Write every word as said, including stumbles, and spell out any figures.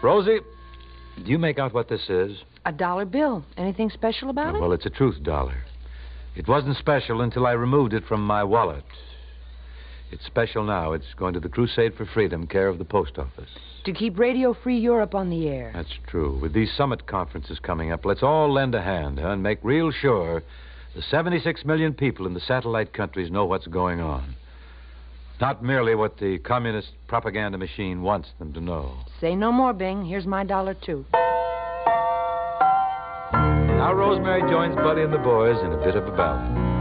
Rosie, do you make out what this is? A dollar bill. Anything special about Oh, it? well, it's a truth dollar. It wasn't special until I removed it from my wallet. It's special now. It's going to the Crusade for Freedom, care of the post office. To keep Radio Free Europe on the air. That's true. With these summit conferences coming up, let's all lend a hand, huh, and make real sure the seventy-six million people in the satellite countries know what's going on. Not merely what the communist propaganda machine wants them to know. Say no more, Bing. Here's my dollar, too. Now Rosemary joins Buddy and the boys in a bit of a ballad.